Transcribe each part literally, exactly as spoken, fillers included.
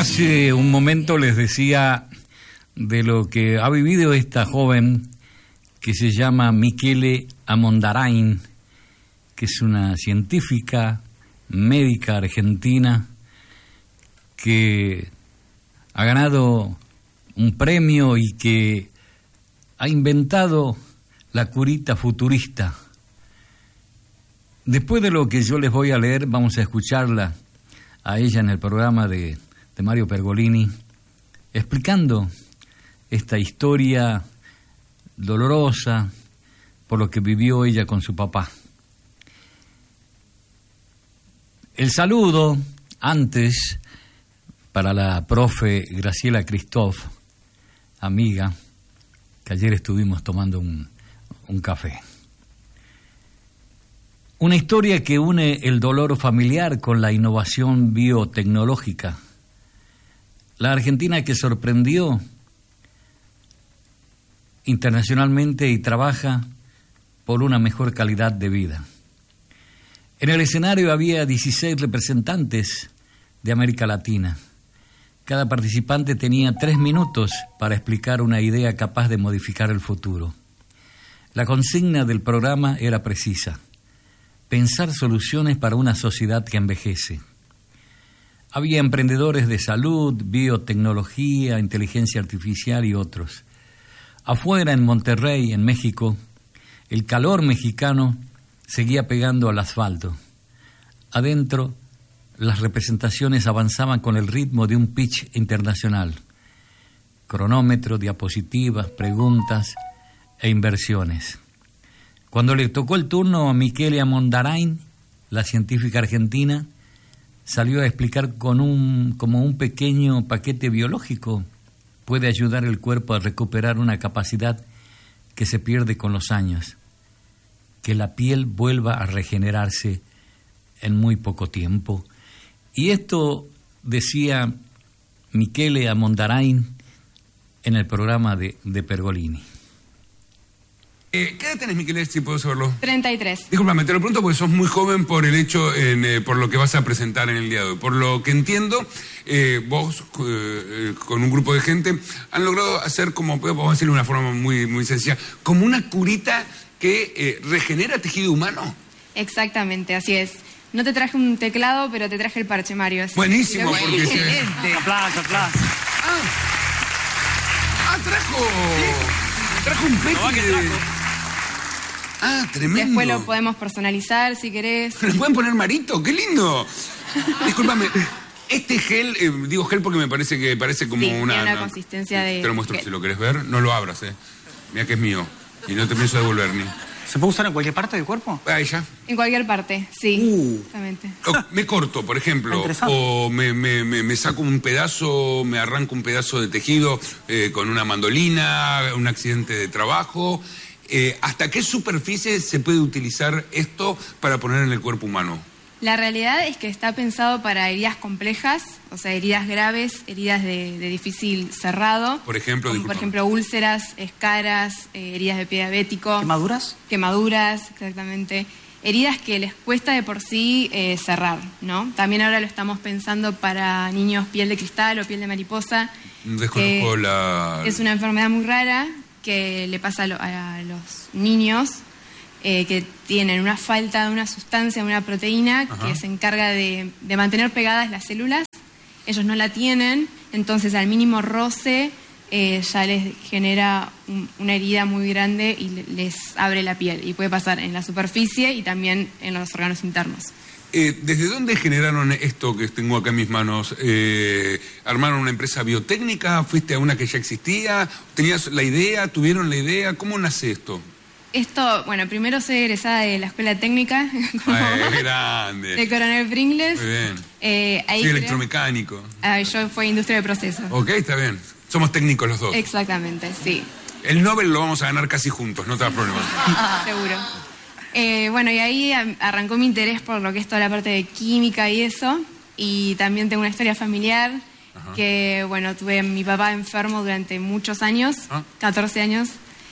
Hace un momento les decía de lo que ha vivido esta joven que se llama Michele Amondarain, que es una científica médica argentina que ha ganado un premio y que ha inventado la curita futurista. Después de lo que yo les voy a leer, vamos a escucharla a ella en el programa de, de Mario Pergolini, explicando esta historia dolorosa por lo que vivió ella con su papá. El saludo antes para la profe Graciela Christoph, amiga, que ayer estuvimos tomando un, un café. Una historia que une el dolor familiar con la innovación biotecnológica. La Argentina que sorprendió internacionalmente y trabaja por una mejor calidad de vida. En el escenario había dieciséis representantes de América Latina. Cada participante tenía tres minutos para explicar una idea capaz de modificar el futuro. La consigna del programa era precisa: pensar soluciones para una sociedad que envejece. Había emprendedores de salud, biotecnología, inteligencia artificial y otros. Afuera, en Monterrey, en México, el calor mexicano seguía pegando al asfalto. Adentro, las representaciones avanzaban con el ritmo de un pitch internacional. Cronómetro, diapositivas, preguntas e inversiones. Cuando le tocó el turno a Michele Amondarain, la científica argentina, salió a explicar con un, como un pequeño paquete biológico puede ayudar el cuerpo a recuperar una capacidad que se pierde con los años, que la piel vuelva a regenerarse en muy poco tiempo. Y esto decía Michele Amondarain en el programa de, de Pergolini. Eh, ¿Qué edad tenés, Michele, si puedo saberlo? treinta y tres. Disculpame, te lo pregunto porque sos muy joven por el hecho, en, eh, por lo que vas a presentar en el día de hoy. Por lo que entiendo, eh, vos, eh, con un grupo de gente, han logrado hacer como, vamos a decirlo de una forma muy, muy sencilla, como una curita que eh, regenera tejido humano. Exactamente, así es. No te traje un teclado, pero te traje el parche, Mario. Así Buenísimo, que... porque se... Este, aplausos, aplausos. Ah, ah trajo... Trajo un peque que de... trajo. Ah, tremendo. Después lo podemos personalizar si querés. ¿Le pueden poner marito? ¡Qué lindo! Discúlpame, este gel, eh, digo gel porque me parece que parece como Sí, una... tiene una una- consistencia de Te lo muestro gel. si lo querés ver. No lo abras, eh. Mira que es mío. Y no te pienso devolver ni... ¿Se puede usar en cualquier parte del cuerpo? Ahí ya. En cualquier parte, sí. Uh. Exactamente. O me corto, por ejemplo, Interesante. o me, me, me, me saco un pedazo, me arranco un pedazo de tejido eh, con una mandolina, un accidente de trabajo. Eh, ¿Hasta qué superficie se puede utilizar esto para poner en el cuerpo humano? La realidad es que está pensado para heridas complejas, o sea, heridas graves, heridas de, de difícil cerrado. Por ejemplo, como por disculpa. ejemplo úlceras, escaras, eh, heridas de pie diabético. ¿Quemaduras? Quemaduras, exactamente. Heridas que les cuesta de por sí eh, cerrar, ¿no? También ahora lo estamos pensando para niños piel de cristal o piel de mariposa. Desconozco que la... Es una enfermedad muy rara que le pasa a, lo- a los niños eh, que tienen una falta de una sustancia, una proteína Ajá. que se encarga de, de mantener pegadas las células. Ellos no la tienen, entonces al mínimo roce eh, ya les genera un- una herida muy grande y le- les abre la piel. Y puede pasar en la superficie y también en los órganos internos. Eh, ¿Desde dónde generaron esto que tengo acá en mis manos? Eh, ¿Armaron una empresa biotécnica? ¿Fuiste a una que ya existía? ¿Tenías la idea? ¿Tuvieron la idea? ¿Cómo nace esto? Esto, bueno, primero soy egresada de la Escuela Técnica como Eh, grande. de Coronel Pringles. Muy bien. Eh, ahí Soy creo- electromecánico. Ah, yo fui industria de procesos. Ok, está bien. Somos técnicos los dos. Exactamente, sí. El Nobel lo vamos a ganar casi juntos, no te da problema. Seguro. Eh, bueno, y ahí am- arrancó mi interés por lo que es toda la parte de química y eso. Y también tengo una historia familiar que, bueno, tuve a mi papá enfermo durante muchos años, Ah. catorce años,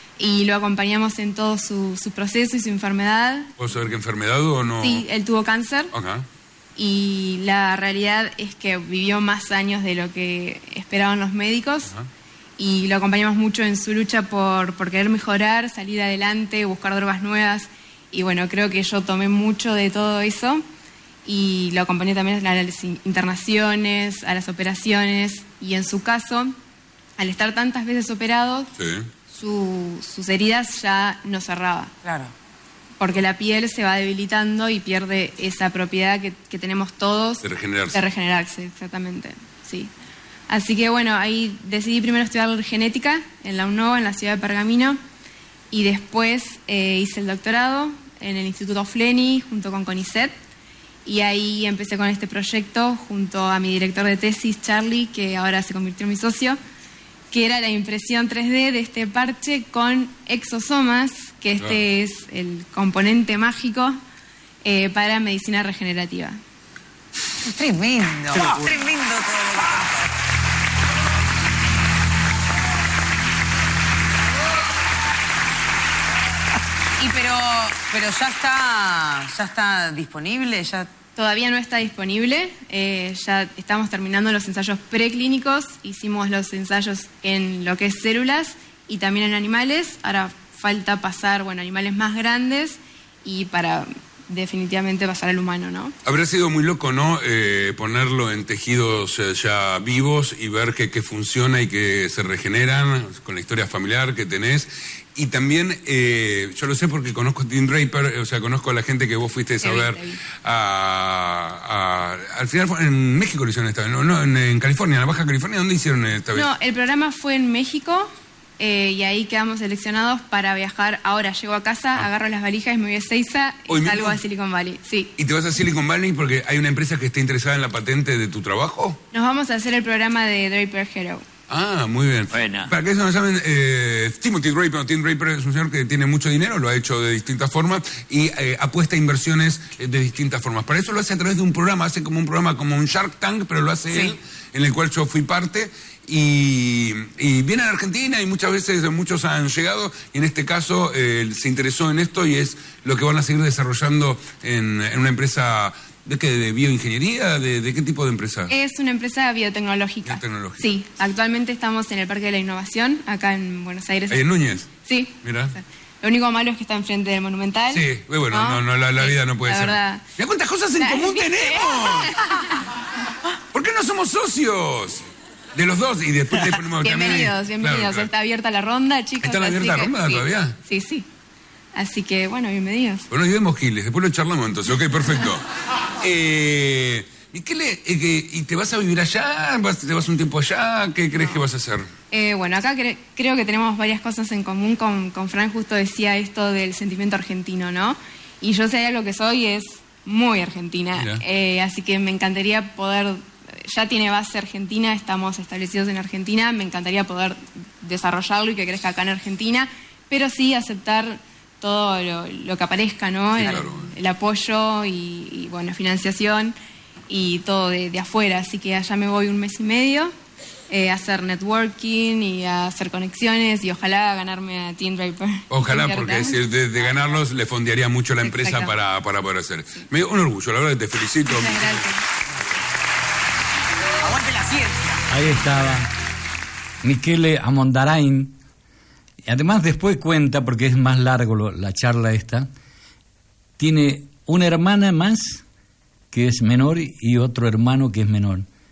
y lo acompañamos en todo su, su proceso y su enfermedad. ¿Puedo saber qué enfermedad o no? Sí, él tuvo cáncer. Ajá. y la realidad es que vivió más años de lo que esperaban los médicos. Ajá. Y lo acompañamos mucho en su lucha por, por querer mejorar, salir adelante, buscar drogas nuevas. Y bueno, creo que yo tomé mucho de todo eso y lo acompañé también a las internaciones, a las operaciones. Y en su caso, al estar tantas veces operado, sí. su, sus heridas ya no cerraban. Claro. Porque la piel se va debilitando y pierde esa propiedad que, que tenemos todos. De regenerarse. De regenerarse, exactamente, sí. Así que bueno, ahí decidí primero estudiar genética en la UNOVA, en la ciudad de Pergamino, y después eh, hice el doctorado en el Instituto Fleni junto con CONICET, y ahí empecé con este proyecto junto a mi director de tesis, Charlie, que ahora se convirtió en mi socio, que era la impresión tres D de este parche con exosomas, que este es el componente mágico eh, para medicina regenerativa. Es tremendo, es tremendo todo lo que... Y pero, pero ya está, ya está disponible, ya... Todavía no está disponible, eh, ya estamos terminando los ensayos preclínicos, hicimos los ensayos en lo que es células y también en animales, ahora falta pasar, bueno, animales más grandes y para definitivamente pasar al humano, ¿no? Habría sido muy loco, ¿no? Eh, ponerlo en tejidos eh, ya vivos y ver que, que funciona y que se regeneran con la historia familiar que tenés. Y también, eh, yo lo sé porque conozco a Tim Draper, o sea, conozco a la gente que vos fuiste a ver. A, a, al final, fue en México lo hicieron esta vez, no, no en, en California, en la Baja California, ¿dónde hicieron esta vez? No, el programa fue en México eh, y ahí quedamos seleccionados para viajar. Ahora llego a casa, ah. agarro las valijas y me voy a Ezeiza y salgo a Silicon Valley. Sí. ¿Y te vas a Silicon Valley porque hay una empresa que está interesada en la patente de tu trabajo? Nos vamos a hacer el programa de Draper Hero. Ah, muy bien. Buena. Para que eso no saben, eh, Timothy Draper, Tim Draper es un señor que tiene mucho dinero, lo ha hecho de distintas formas y eh, apuesta a inversiones de distintas formas. Para eso lo hace a través de un programa, hace como un programa, como un Shark Tank, pero lo hace sí. él, en el cual yo fui parte. Y, y viene a Argentina y muchas veces muchos han llegado y en este caso eh, se interesó en esto y es lo que van a seguir desarrollando en, en una empresa... ¿De qué? ¿De bioingeniería? ¿De, de qué tipo de empresa? Es una empresa biotecnológica. Biotecnológica. Sí, actualmente estamos en el Parque de la Innovación, acá en Buenos Aires. ¿Ahí en Núñez? Sí. Mira. Lo único malo es que está enfrente del Monumental. Sí, bueno, no, no, no la, la sí, vida no puede la ser. Verdad. Mira cuántas cosas en común tenemos. ¿Por qué no somos socios? De los dos y después te ponemos bienvenidos, también. bienvenidos. Claro, claro. Está abierta la ronda, chicos. ¿Está abierta la ronda sí, todavía? Sí, sí. Así que, bueno, bienvenidos. Bueno, y vemos Giles, después lo charlamos entonces. Ok, perfecto. eh, ¿Y qué le, eh, ¿Y te vas a vivir allá? ¿Vas, ¿Te vas un tiempo allá? ¿Qué crees no. que vas a hacer? Eh, bueno, acá cre creo que tenemos varias cosas en común. Con, con Fran justo decía esto del sentimiento argentino, ¿no? Y yo, si hay algo que soy, es muy argentina. Eh, así que me encantaría poder... Ya tiene base argentina, estamos establecidos en Argentina. Me encantaría poder desarrollarlo y que crezca acá en Argentina. Pero sí aceptar todo lo, lo que aparezca, ¿no? Sí, el, claro. el apoyo y, y, bueno, financiación y todo de, de afuera. Así que allá me voy un mes y medio eh, a hacer networking y a hacer conexiones y ojalá ganarme a Tim Draper. Ojalá, porque si de, de ganarlos le fondearía mucho la empresa para, para poder hacer. Sí. Me dio un orgullo, la verdad, te felicito. Muchas gracias. Aguante la ciencia. Ahí estaba Michele Amondarain. Y además después cuenta, porque es más largo lo, la charla esta, tiene una hermana más que es menor y otro hermano que es menor.